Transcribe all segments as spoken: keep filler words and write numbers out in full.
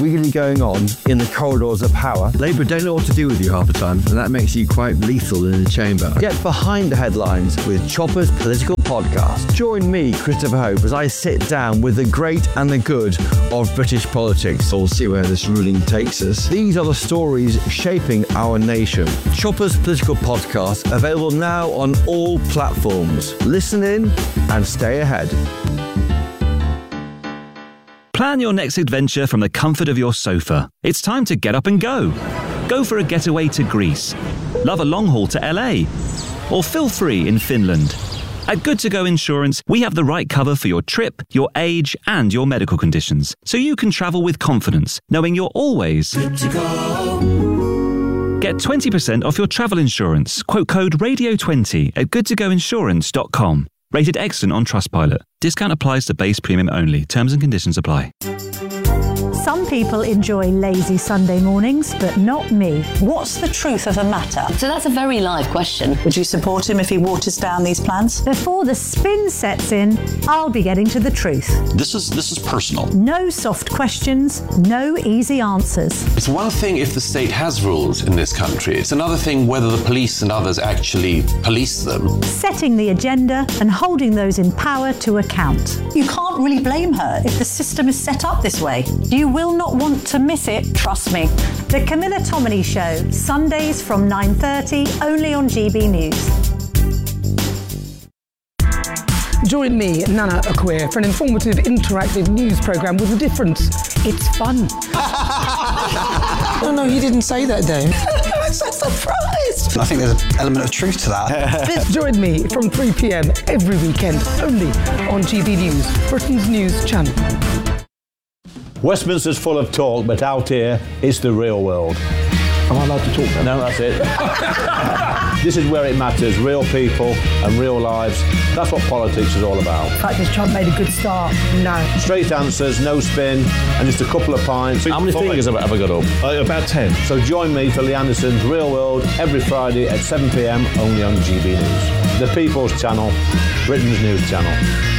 really going on in the corridors of power. Labour don't know what to do with you half the time, and that makes you quite lethal in the chamber. Get behind the headlines with Chopper's Political Podcast. Join me, Christopher Hope, as I sit down with the great and the good of British politics. We'll see where this ruling takes us. These are the stories shaping our nation. Chopper's Political Podcast, available now on all platforms. Listen in and stay ahead. Plan your next adventure from the comfort of your sofa. It's time to get up and go. Go for a getaway to Greece. Love a long haul to L A. Or feel free in Finland. At Good To Go Insurance, we have the right cover for your trip, your age, and your medical conditions, so you can travel with confidence, knowing you're always good to go. Get twenty percent off your travel insurance. Quote code radio twenty at good to go insurance dot com. Rated excellent on Trustpilot. Discount applies to base premium only. Terms and conditions apply. Some people enjoy lazy Sunday mornings, but not me. What's the truth of the matter? So that's a very live question. Would you support him if he waters down these plans? Before the spin sets in, I'll be getting to the truth. This is this is personal. No soft questions, no easy answers. It's one thing if the state has rules in this country. It's another thing whether the police and others actually police them. Setting the agenda and holding those in power to account. You can't really blame her if the system is set up this way. You will not want to miss it, trust me. The Camilla Tominey Show, Sundays from nine thirty, only on G B News. Join me, Nana Akua, for an informative, interactive news programme with a difference. It's fun. Oh no, you didn't say that, Dave. I'm so surprised. I think there's an element of truth to that. Join me from three p.m. every weekend, only on G B News, Britain's news channel. Westminster's full of talk, but out here, it's the real world. Am I allowed to talk now? No, that's it. This is where it matters, real people and real lives. That's what politics is all about. In fact, has Trump made a good start? No. Straight answers, no spin, and just a couple of pints. How many fingers have I ever got up? Uh, about ten. So join me for Lee Anderson's Real World every Friday at seven p.m, only on G B News. The People's Channel, Britain's news channel.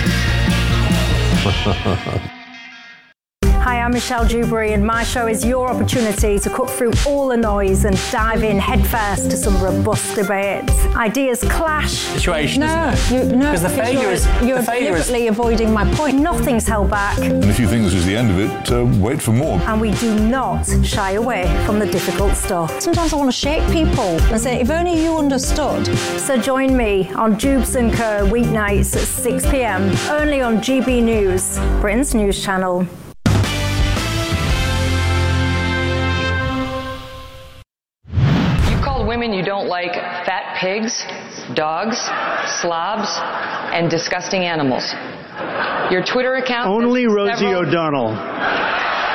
Hi, I'm Michelle Dewberry, and my show is your opportunity to cut through all the noise and dive in headfirst to some robust debates. Ideas clash. Situation. No, you, no, because the failure you're, is you're the failure deliberately is... avoiding my point. Nothing's held back. And if you think this is the end of it, uh, wait for more. And we do not shy away from the difficult stuff. Sometimes I want to shake people and say, if only you understood. So join me on Jubes and Co weeknights at six p.m, only on G B News, Britain's news channel. Women you don't like fat pigs, dogs, slobs, and disgusting animals. Your Twitter account... Only Rosie several... O'Donnell.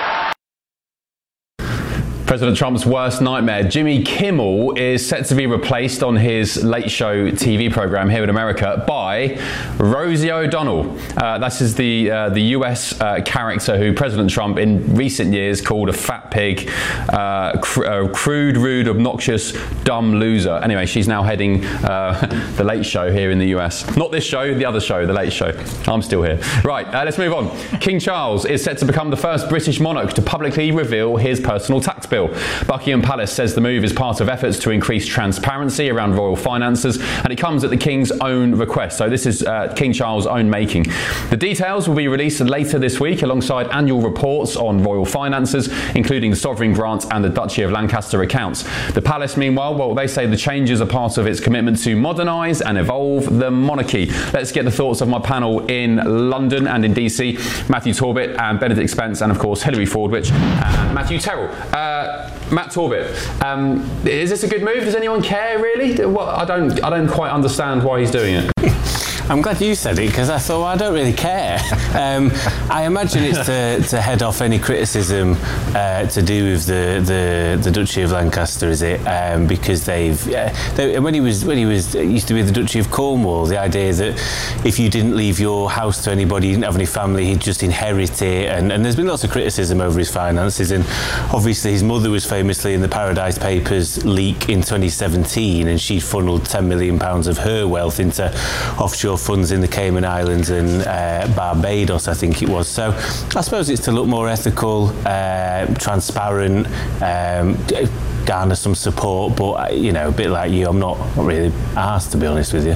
President Trump's worst nightmare. Jimmy Kimmel is set to be replaced on his Late Show T V program here in America by Rosie O'Donnell. Uh, that is the uh, the U S uh, character who President Trump in recent years called a fat pig, uh, cr- uh, crude, rude, obnoxious, dumb loser. Anyway, she's now heading uh, the Late Show here in the U S. Not this show, the other show, the Late Show. I'm still here. Right, uh, let's move on. King Charles is set to become the first British monarch to publicly reveal his personal tax bill. Buckingham Palace says the move is part of efforts to increase transparency around royal finances, and it comes at the King's own request. So this is uh, King Charles' own making. The details will be released later this week alongside annual reports on royal finances, including the sovereign grant and the Duchy of Lancaster accounts. The Palace, meanwhile, well, they say the changes are part of its commitment to modernise and evolve the monarchy. Let's get the thoughts of my panel in London and in D C, Matthew Torbett and Benedict Spence, and of course Hilary Fordwich and Matthew Terrell. Uh, Matt Torbett, um, is this a good move? Does anyone care really? Well, I don't. I don't quite understand why he's doing it. I'm glad you said it, because I thought, well, I don't really care. Um, I imagine it's to, to head off any criticism uh, to do with the, the, the Duchy of Lancaster, is it? Um, because they've, uh, they, when he was when he was it used to be the Duchy of Cornwall, the idea that if you didn't leave your house to anybody, you didn't have any family, he'd just inherit it. And, and there's been lots of criticism over his finances. And obviously, his mother was famously in the Paradise Papers leak in twenty seventeen, and she funneled ten million pounds of her wealth into offshore offshore funds in the Cayman Islands and uh, Barbados, I think it was. So I suppose it's to look more ethical, uh, transparent, um, garner some support, but, you know, a bit like you, I'm not really asked, to be honest with you.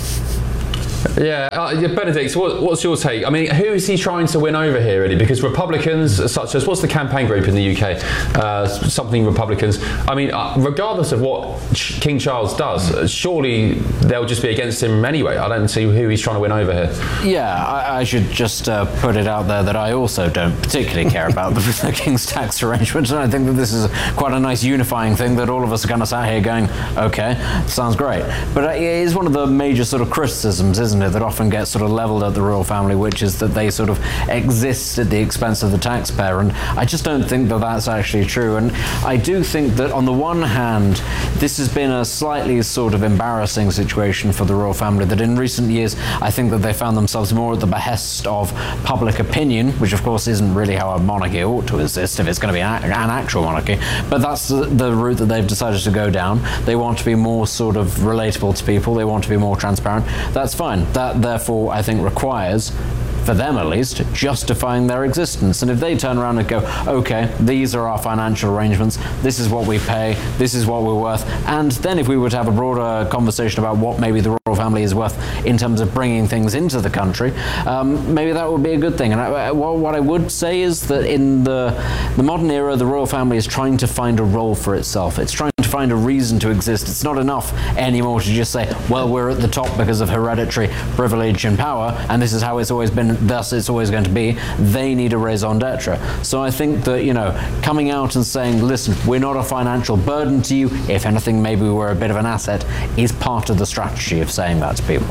Yeah, uh, Benedict, what, what's your take? I mean, who is he trying to win over here, really? Because Republicans, such as, what's the campaign group in the U K? Uh, something Republicans. I mean, uh, regardless of what Ch- King Charles does, uh, surely they'll just be against him anyway. I don't see who he's trying to win over here. Yeah, I, I should just uh, put it out there that I also don't particularly care about the, the King's tax arrangements, and I think that this is quite a nice unifying thing that all of us are kind of sat here going, okay, sounds great. But uh, it is one of the major sort of criticisms, isn't it, that often gets sort of levelled at the royal family, which is that they sort of exist at the expense of the taxpayer, and I just don't think that that's actually true. And I do think that on the one hand, this has been a slightly sort of embarrassing situation for the royal family, that in recent years I think that they found themselves more at the behest of public opinion, which of course isn't really how a monarchy ought to exist if it's going to be an, an actual monarchy, but that's the, the route that they've decided to go down. They want to be more sort of relatable to people, they want to be more transparent. That's fine. That therefore I think requires, for them at least, justifying their existence. And if they turn around and go, okay, these are our financial arrangements, this is what we pay, this is what we're worth, and then if we were to have a broader conversation about what maybe the royal family is worth in terms of bringing things into the country, um, maybe that would be a good thing. And I, what I would say is that in the, the modern era, the royal family is trying to find a role for itself. It's trying to find a reason to exist. It's not enough anymore to just say, well, we're at the top because of hereditary privilege and power, and this is how it's always been, thus it's always going to be. They need a raison d'etre. So I think that, you know, coming out and saying, listen, we're not a financial burden to you, if anything, maybe we're a bit of an asset, is part of the strategy of saying that to people.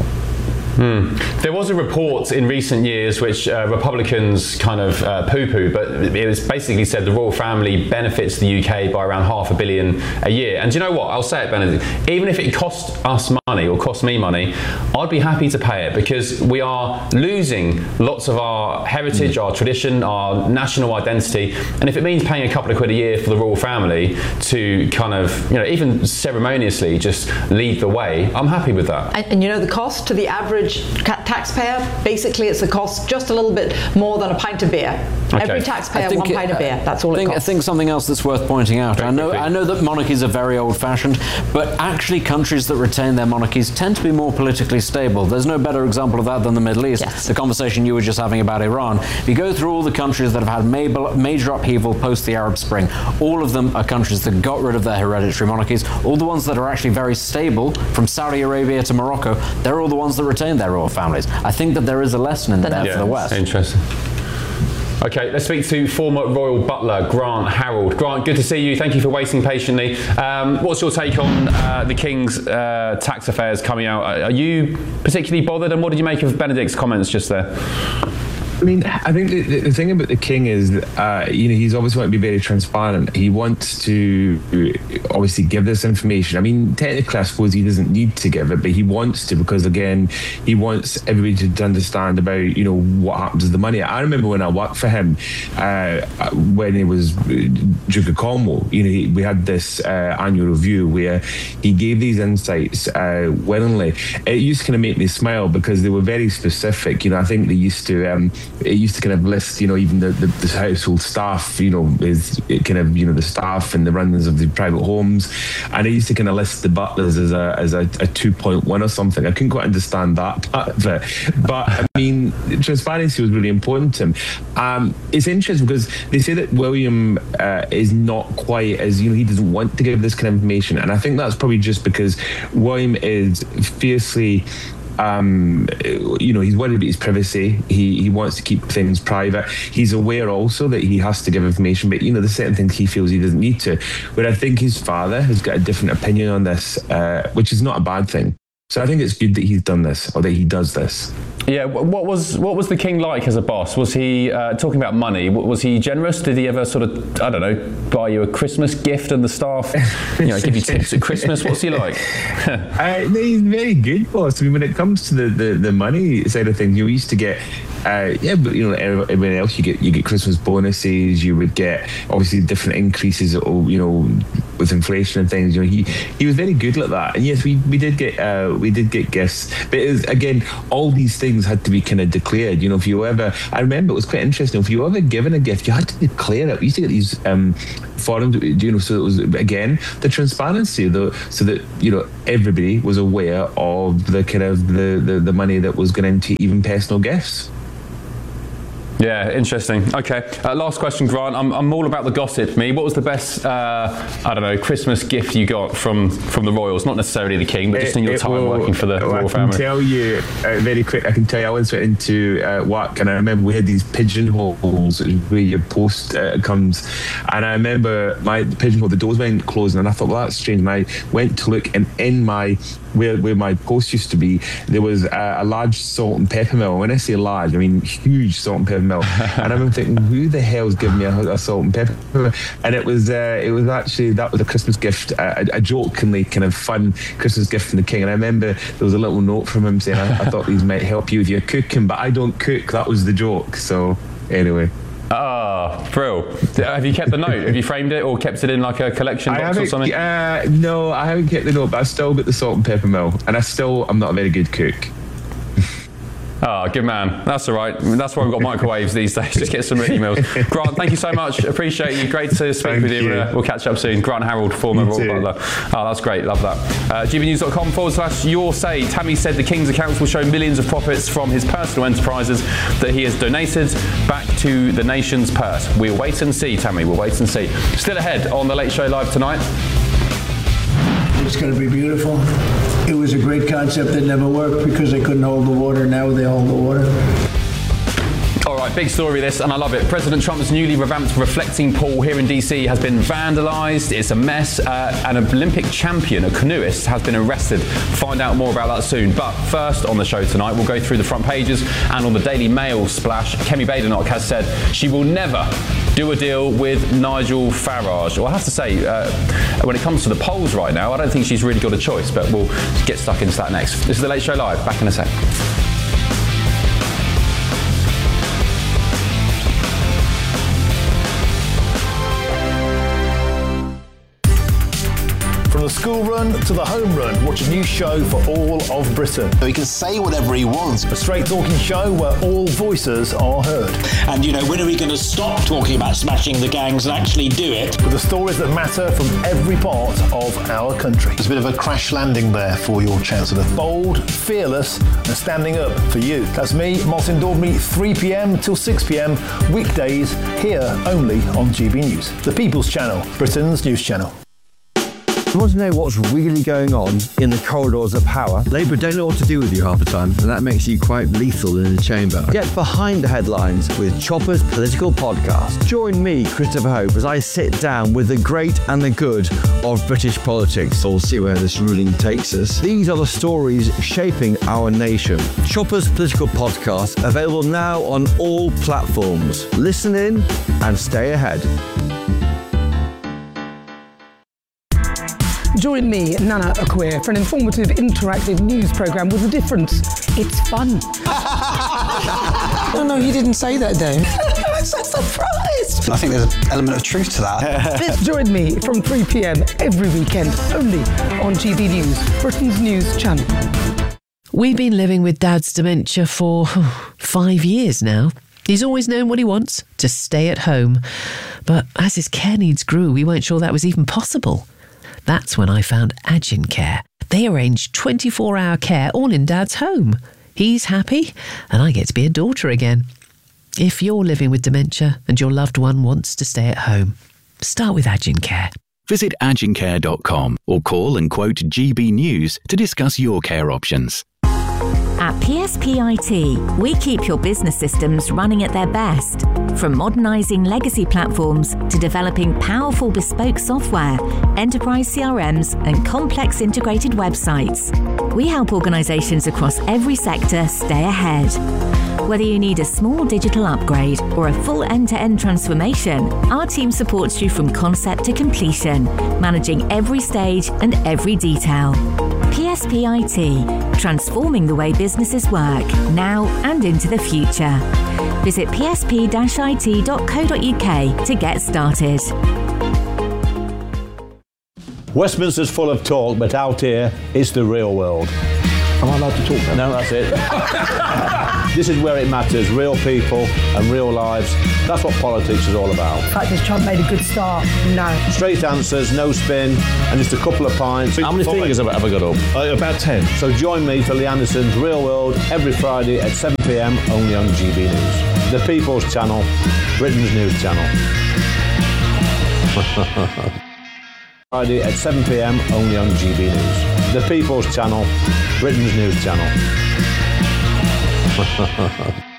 Hmm. There was a report in recent years which uh, Republicans kind of uh, poo-poo, but it was basically said the royal family benefits the U K by around half a billion a year. And do you know what? I'll say it, Benedict. Even if it cost us money or cost me money, I'd be happy to pay it, because we are losing lots of our heritage, our tradition, our national identity. And if it means paying a couple of quid a year for the royal family to kind of, you know, even ceremoniously just lead the way, I'm happy with that. And, and you know, the cost to the average taxpayer, basically it's a cost just a little bit more than a pint of beer. Okay. Every taxpayer, one pint of beer. That's all I think, it costs. I think something else that's worth pointing out, I know, I know that monarchies are very old-fashioned, but actually countries that retain their monarchies tend to be more politically stable. There's no better example of that than the Middle East. Yes. The conversation you were just having about Iran. If you go through all the countries that have had major upheaval post the Arab Spring, all of them are countries that got rid of their hereditary monarchies. All the ones that are actually very stable, from Saudi Arabia to Morocco, they're all the ones that retain their royal families. I think that there is a lesson in there yeah, for the West. Interesting. Okay, let's speak to former royal butler Grant Harold. Grant, good to see you. Thank you for waiting patiently. Um, what's your take on uh, the King's uh, tax affairs coming out? Are you particularly bothered, and what did you make of Benedict's comments just there? I mean, I think the, the thing about the King is, uh, you know, he's obviously want to be very transparent. He wants to obviously give this information. I mean, technically, I suppose he doesn't need to give it, but he wants to, because again, he wants everybody to, to understand about, you know, what happens to the money. I remember when I worked for him, uh, when he was Duke of Cornwall, you know, he, we had this uh, annual review where he gave these insights uh, willingly. It used to kind of make me smile because they were very specific. You know, I think they used to, um, it used to kind of list, you know, even the, the, the household staff, you know, is kind of, you know, the staff and the runnings of the private homes. And it used to kind of list the butlers as a as a, a two point one or something. I couldn't quite understand that part of it. But I mean, transparency was really important to him. Um, it's interesting because they say that William uh, is not quite as, you know, he doesn't want to give this kind of information. And I think that's probably just because William is fiercely, Um, you know, he's worried about his privacy. He he wants to keep things private. He's aware also that he has to give information, but you know, there's certain things he feels he doesn't need to. Where I think his father has got a different opinion on this, uh, which is not a bad thing. So I think it's good that he's done this, or that he does this. Yeah, what was what was the King like as a boss? Was he, uh, talking about money, was he generous? Did he ever sort of, I don't know, buy you a Christmas gift and the staff, you know, give you tips at Christmas? What's he like? uh, he's very good, boss. I mean, when it comes to the, the, the money side of things, you used to get, uh, yeah, but you know, everyone else, you get you get Christmas bonuses, you would get obviously different increases, or you know, with inflation and things, you know, he he was very good at that. And yes, we, we did get uh, we did get gifts, but it was, again, all these things had to be kind of declared. You know, if you ever, I remember it was quite interesting. If you were ever given a gift, you had to declare it. We used to get these um, forums, you know, so it was again the transparency, the so that you know everybody was aware of the kind of the the, the money that was going into even personal gifts. Yeah, interesting. Okay, uh, last question, Grant. I'm, I'm all about the gossip. Me, what was the best, uh, I don't know, Christmas gift you got from, from the Royals? Not necessarily the King, but just in your It- it time will- working for the well, royal I family. can tell you uh, very quick. I can tell you, I once went into uh, work, and I remember we had these pigeonholes where your post uh, comes, and I remember my pigeonhole, the doors weren't closing, and I thought, well, that's strange. And I went to look, and in my where where my post used to be, there was a, a large salt and pepper mill. When I say large, I mean huge salt and pepper mill. And I remember thinking, who the hell's giving me a, a salt and pepper? And it was uh, it was actually, that was a Christmas gift, a, a jokingly kind of fun Christmas gift from the King. And I remember there was a little note from him saying, I, I thought these might help you with your cooking, but I don't cook. That was the joke. So anyway. Ah, Brill. Have you kept the note? Have you framed it or kept it in like a collection I box or haven't, something? uh, no, I haven't kept the note, but I still got the salt and pepper mill, and I still am not a very good cook. Ah, good man. That's all right. That's why we've got microwaves these days. Just get some emails. Grant, thank you so much. Appreciate you. Great to speak Thank with you. you. Uh, we'll catch up soon. Grant Harold, former You Royal too. Butler. Oh, that's great. Love that. Uh, gbnews.com forward slash your say. Tammy said the King's accounts will show millions of profits from his personal enterprises that he has donated back to the nation's purse. We'll wait and see, Tammy. We'll wait and see. Still ahead on The Late Show Live tonight. It's going to be beautiful. It was a great concept that never worked because they couldn't hold the water. Now they hold the water. All right, big story this, and I love it. President Trump's newly revamped reflecting pool here in D C has been vandalised. It's a mess. Uh, an Olympic champion, a canoeist, has been arrested. Find out more about that soon. But first on the show tonight, we'll go through the front pages, and on the Daily Mail splash, Kemi Badenoch has said she will never do a deal with Nigel Farage. Well, I have to say, uh, when it comes to the polls right now, I don't think she's really got a choice, but we'll get stuck into that next. This is The Late Show Live. Back in a sec. From the school run to the home run, watch a new show for all of Britain. He can say whatever he wants. A straight talking show where all voices are heard. And, you know, when are we going to stop talking about smashing the gangs and actually do it? With the stories that matter from every part of our country. There's a bit of a crash landing there for your Chancellor. Bold, fearless, and standing up for you. That's me, Martin Daubney, three p.m. till six p.m. weekdays, here only on G B News. The People's Channel, Britain's news channel. You want to know what's really going on in the corridors of power? Labour don't know what to do with you half the time, and that makes you quite lethal in the chamber. Get behind the headlines with Chopper's Political Podcast. Join me, Christopher Hope, as I sit down with the great and the good of British politics. We'll see where this ruling takes us. These are the stories shaping our nation. Chopper's Political Podcast, available now on all platforms. Listen in and stay ahead. Join me, Nana Akua, for an informative, interactive news programme with a difference. It's fun. No, no, you didn't say that, Dave. I'm so surprised. I think there's an element of truth to that. Join me from three p.m. every weekend, only on G B News, Britain's news channel. We've been living with Dad's dementia for five years now. He's always known what he wants, to stay at home. But as his care needs grew, we weren't sure that was even possible. That's when I found Agin Care. They arrange twenty-four hour care all in Dad's home. He's happy, and I get to be a daughter again. If you're living with dementia and your loved one wants to stay at home, start with Agin Care. Visit agin care dot com or call and quote G B News to discuss your care options. At P S P I T, we keep your business systems running at their best. From modernising legacy platforms to developing powerful bespoke software, enterprise C R Ms and complex integrated websites. We help organisations across every sector stay ahead. Whether you need a small digital upgrade or a full end-to-end transformation, our team supports you from concept to completion, managing every stage and every detail. P S P I T, transforming the way businesses work, now and into the future. Visit p s p dash i t dot co dot u k to get started. Westminster's full of talk, but out here, it's the real world. Am I allowed to talk then? No, that's it. This is where it matters, real people and real lives. That's what politics is all about. In fact, has Trump made a good start? No. Straight answers, no spin, and just a couple of pints. How many fingers have I got up? Uh, about ten. So join me for Lee Anderson's Real World every Friday at seven p m only on G B News. The People's Channel, Britain's news channel. Friday at seven p m only on G B News. The People's Channel, Britain's news channel.